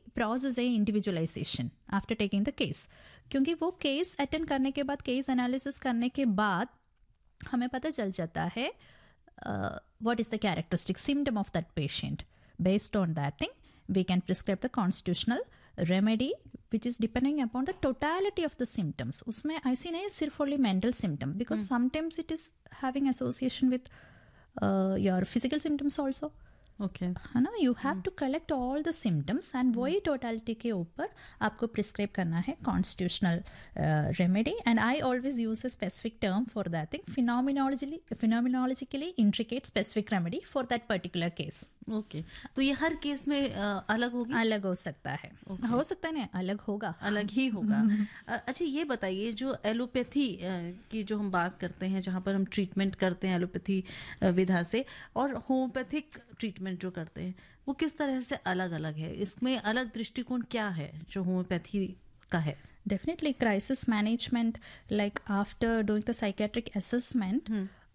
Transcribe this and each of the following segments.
process है individualization after taking the case, क्योंकि वो केस अटेंड करने के बाद, केस एनालिसिस करने के बाद हमें पता चल जाता है what is the characteristic symptom of that patient. Based on that thing, we can prescribe the constitutional remedy which is depending upon the totality of the symptoms. उसमें ऐसी नहीं सिर्फ only mental symptom, because sometimes it is having association with your physical symptoms also. Okay है ना, you have to collect all the symptoms and वही totality के ऊपर आपको प्रिस्क्राइब करना है constitutional remedy. And I always use a specific term for that thing, फिनोमिनोलॉजिकली intricate specific remedy for that particular case. Okay, तो ये हर केस में अलग होगी? अलग हो सकता है. हो सकता है ना, अलग होगा, अलग ही होगा. अच्छा, ये बताइए, जो एलोपैथी की जो हम बात करते हैं, जहाँ पर हम ट्रीटमेंट करते हैं एलोपैथी विधा से, और होम्योपैथिक ट्रीटमेंट जो करते हैं, वो किस तरह से अलग अलग है? इसमें अलग दृष्टिकोण क्या है जो होम्योपैथी का है? Definitely crisis management, like after doing the psychiatric assessment,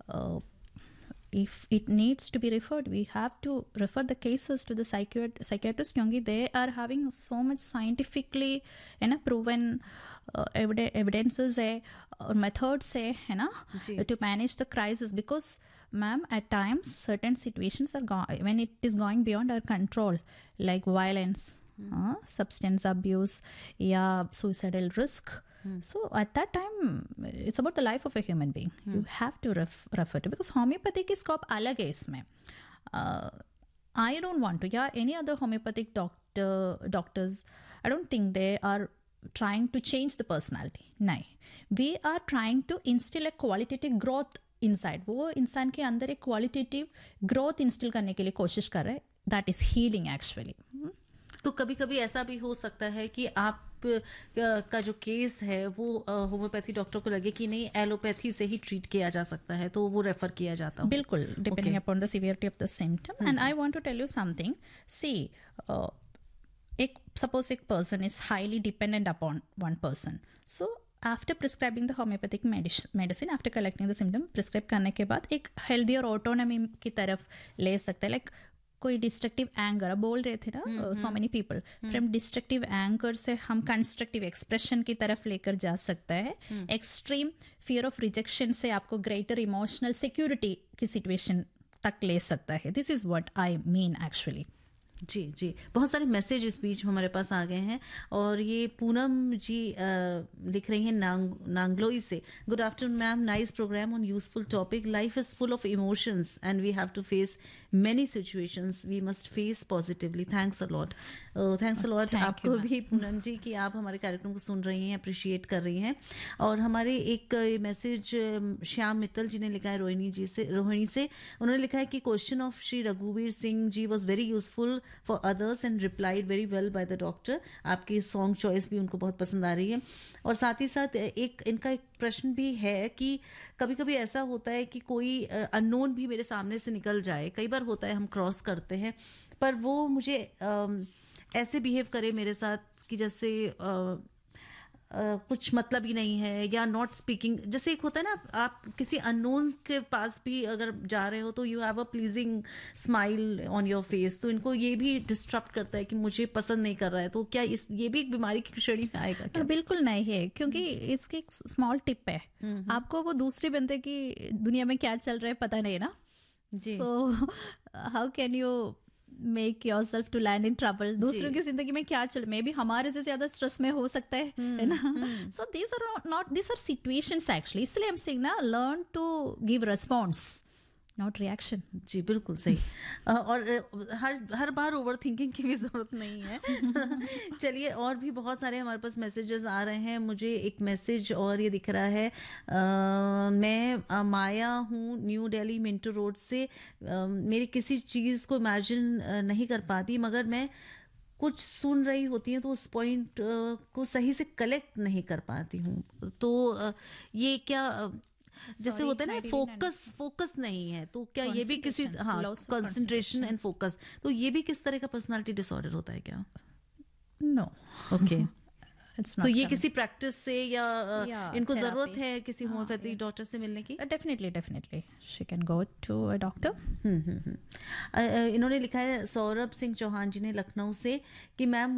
if it needs to be referred, we have to refer the cases to the psychiatrist, क्योंकि they are having so much scientifically proven evidences है और methods है ना, to manage the crisis. Because ma'am, at times certain situations are when it is going beyond our control, like violence, substance abuse, या suicidal risk. So at that time it's about the life of a human being. You have to refer to, because homeopathy की scope अलग है इसमें. I don't want to, yeah, any other homeopathic doctors, I don't think they are trying to change the personality. नहीं, we are trying to instill a qualitative growth inside. वो इंसान के अंदर एक qualitative growth instill करने के लिए कोशिश कर रहे हैं. That is healing actually. तो कभी कभी ऐसा भी हो सकता है कि आप का जो केस है वो होम्योपैथी डॉक्टर को लगे कि नहीं, एलोपैथी से ही ट्रीट किया जा सकता है, तो वो रेफर किया जाता है. बिल्कुल, depending upon the severity of the symptom. And I want to tell you something. सी, एक सपोज एक person is highly dependent upon one person. So after prescribing the homeopathic medicine, after collecting the symptom, prescribe करने के बाद एक healthy और autonomy की तरफ ले सकते हैं. लाइक कोई डिस्ट्रक्टिव एंगर, बोल रहे थे ना, so many people, from destructive anger से हम कंस्ट्रक्टिव एक्सप्रेशन की तरफ लेकर जा सकता है. एक्सट्रीम फियर ऑफ रिजेक्शन से आपको ग्रेटर इमोशनल सिक्योरिटी की सिचुएशन तक ले सकता है. This is what I mean actually. जी जी, बहुत सारे मैसेज इस बीच हमारे पास आ गए हैं. और ये पूनम जी लिख रही हैं नांगलोई से. Good afternoon ma'am, nice program on useful topic. Life is full of emotions and we have to face many situations. We must face positively. Thanks a lot. Thanks a lot आपको भी पूनम जी कि आप हमारे कार्यक्रम को सुन रही हैं, अप्रिशिएट कर रही हैं. और हमारे एक मैसेज श्याम मित्तल जी ने लिखा है रोहिणी से. उन्होंने लिखा है कि क्वेश्चन ऑफ श्री रघुवीर Singh ji was very useful for others and replied very well by the doctor. आपकी सॉन्ग चॉइस भी उनको बहुत पसंद आ रही है. और साथ ही साथ इनका एक प्रश्न भी है कि कभी कभी ऐसा होता है कि कोई अननोन भी मेरे सामने से निकल जाए. कई बार होता है हम क्रॉस करते हैं, पर वो मुझे ऐसे बिहेव करे मेरे साथ कि जैसे कुछ मतलब ही नहीं है, या नॉट स्पीकिंग. जैसे एक होता है ना, आप किसी अननोन के पास भी अगर जा रहे हो तो you have a pleasing smile on your face, तो इनको ये भी डिस्टर्ब करता है कि मुझे पसंद नहीं कर रहा है. तो क्या ये भी एक बीमारी की श्रेणी में आएगा क्या? बिल्कुल नहीं है, क्योंकि इसकी एक स्मॉल टिप है. आपको वो दूसरे बंदे की दुनिया में क्या चल रहा है पता नहीं ना. So how can you make your self to land in trouble. दूसरों की जिंदगी में क्या चल, मे बी हमारे से ज्यादा स्ट्रेस में हो सकता है ना. So these are situations actually. इसलिए हम सेइंग ना, learn to give response, not reaction. जी बिल्कुल सही. और हर बार ओवर थिंकिंग की भी ज़रूरत नहीं है. चलिए, और भी बहुत सारे हमारे पास मैसेजेस आ रहे हैं. मुझे एक मैसेज और ये दिख रहा है. मैं माया हूँ, न्यू दिल्ली मिंटो रोड से. मेरी किसी चीज़ को इमेजिन नहीं कर पाती, मगर मैं कुछ सुन रही होती हैं तो उस पॉइंट को सही से कलेक्ट नहीं कर पाती हूँ. तो ये क्या, जैसे होता है ना, फोकस नहीं है, तो क्या ये भी किसी, हाँ, कंसंट्रेशन एंड फोकस, तो ये भी किस तरह का पर्सनालिटी डिसऑर्डर होता है क्या? नो. ओके. तो ये किसी प्रैक्टिस से या इनको जरूरत है किसी होम्योपैथी डॉक्टर से मिलने की? Definitely she can go to a doctor. इन्होंने लिखा है सौरभ सिंह चौहान जी ने लखनऊ से कि मैम